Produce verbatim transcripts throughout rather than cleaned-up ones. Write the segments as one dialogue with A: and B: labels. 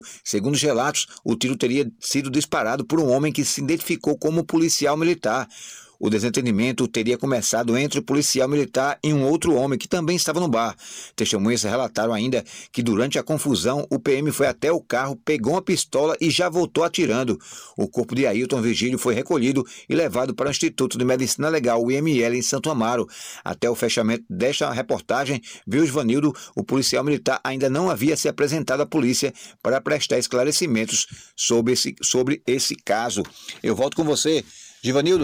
A: Segundo os relatos, o tiro teria sido disparado por um homem que se identificou como policial militar. O desentendimento teria começado entre o policial militar e um outro homem que também estava no bar. Testemunhas relataram ainda que durante a confusão o P M foi até o carro, pegou uma pistola e já voltou atirando. O corpo de Ailton Virgílio foi recolhido e levado para o Instituto de Medicina Legal, o I M L, em Santo Amaro. Até o fechamento desta reportagem, Vilsvanildo, o policial militar ainda não havia se apresentado à polícia para prestar esclarecimentos sobre esse, sobre esse caso. Eu volto com você, Givanildo.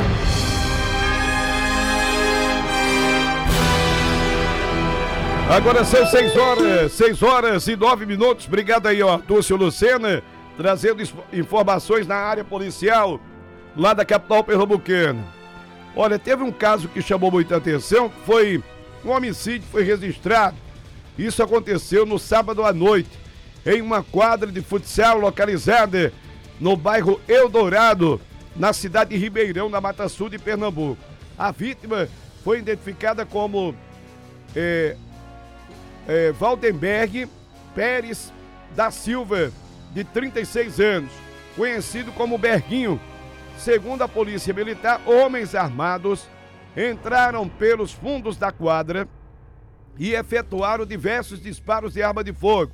B: Agora são seis horas, seis horas e nove minutos. Obrigado aí, ó, Túcio Lucena, trazendo informações na área policial lá da capital pernambucana. Olha, teve um caso que chamou muita atenção, foi um homicídio que foi registrado. Isso aconteceu no sábado à noite, em uma quadra de futsal localizada no bairro Eldorado, na cidade de Ribeirão, na Mata Sul de Pernambuco. A vítima foi identificada como é, é, Valdenberg Pérez da Silva, de trinta e seis anos, conhecido como Berguinho. Segundo a polícia militar, homens armados entraram pelos fundos da quadra e efetuaram diversos disparos de arma de fogo.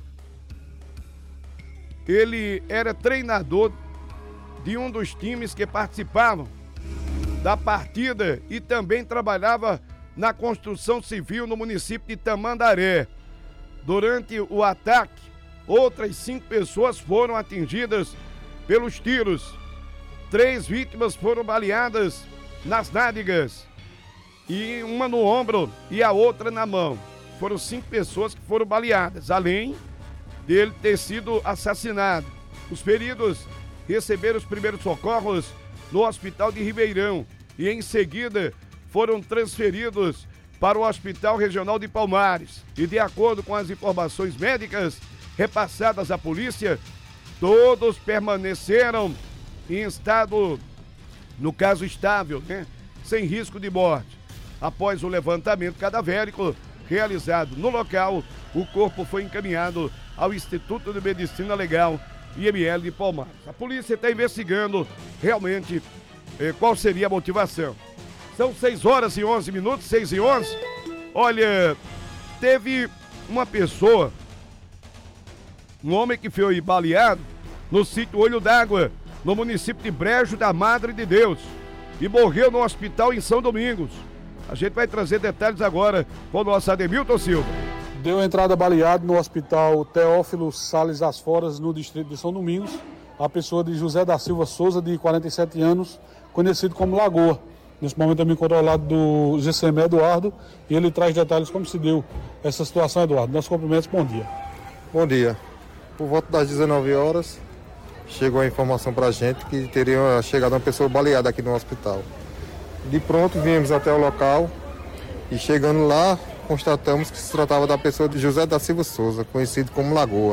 B: Ele era treinador de um dos times que participavam da partida e também trabalhava na construção civil no município de Tamandaré. Durante o ataque, outras cinco pessoas foram atingidas pelos tiros. Três vítimas foram baleadas nas nádegas, e uma no ombro e a outra na mão. Foram cinco pessoas que foram baleadas, além dele ter sido assassinado. Os feridos receberam os primeiros socorros no hospital de Ribeirão e em seguida foram transferidos para o Hospital Regional de Palmares. E de acordo com as informações médicas repassadas à polícia, todos permaneceram em estado, no caso estável, né? Sem risco de morte. Após o levantamento cadavérico realizado no local, o corpo foi encaminhado ao Instituto de Medicina Legal, I M L de Palmares. A polícia está investigando realmente eh, qual seria a motivação. São seis horas e onze minutos, seis e onze. Olha, teve uma pessoa, um homem que foi baleado no sítio Olho d'Água, no município de Brejo da Madre de Deus, e morreu no hospital em São Domingos. A gente vai trazer detalhes agora com o nosso Ademilton Silva.
C: Deu entrada baleado no hospital Teófilo Sales Asforas, no distrito de São Domingos, a pessoa de José da Silva Souza, de quarenta e sete anos, conhecido como Lagoa. Nesse momento também controlado do G C M Eduardo, e ele traz detalhes como se deu essa situação, Eduardo. Nossos cumprimentos, bom dia.
D: Bom dia. Por volta das dezenove horas, chegou a informação para a gente que teria chegado uma pessoa baleada aqui no hospital. De pronto, viemos até o local e chegando lá, constatamos que se tratava da pessoa de José da Silva Souza, conhecido como Lagoa.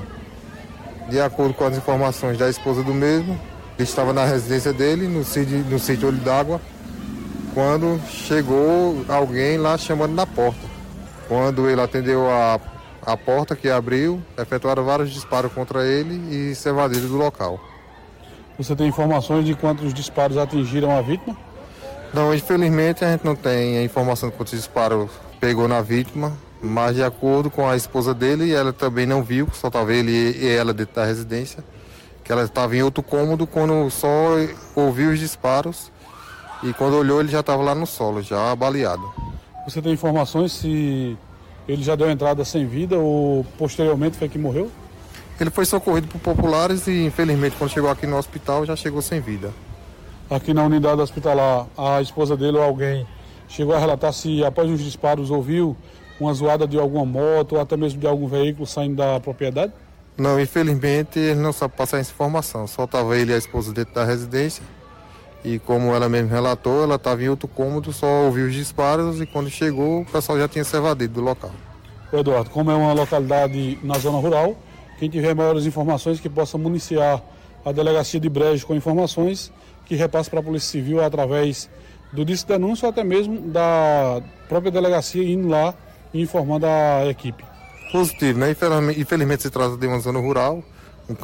D: De acordo com as informações da esposa do mesmo, ele estava na residência dele, no sítio, no sítio Olho d'Água, quando chegou alguém lá chamando na porta. Quando ele atendeu a, a porta que abriu, efetuaram vários disparos contra ele e se evadiram do local.
C: Você tem informações de quantos disparos atingiram a vítima?
D: Não, infelizmente a gente não tem a informação de quantos disparos pegou na vítima, mas de acordo com a esposa dele, ela também não viu, só estava ele e ela dentro da residência, que ela estava em outro cômodo quando só ouviu os disparos. E quando olhou, ele já estava lá no solo, já baleado.
C: Você tem informações se ele já deu entrada sem vida ou posteriormente foi que morreu?
D: Ele foi socorrido por populares e, infelizmente, quando chegou aqui no hospital, já chegou sem vida.
C: Aqui na unidade hospitalar, a esposa dele ou alguém chegou a relatar se, após os disparos, ouviu uma zoada de alguma moto ou até mesmo de algum veículo saindo da propriedade?
D: Não, infelizmente, ele não sabe passar essa informação. Só estava ele e a esposa dentro da residência. E como ela mesmo relatou, ela estava em outro cômodo, só ouviu os disparos e quando chegou, o pessoal já tinha se evadido do local.
C: Eduardo, como é uma localidade na zona rural, quem tiver maiores informações que possa municiar a delegacia de Brejo com informações que repasse para a Polícia Civil através do disco de denúncia ou até mesmo da própria delegacia indo lá e informando a equipe.
D: Positivo, né? Infelizmente se trata de uma zona rural.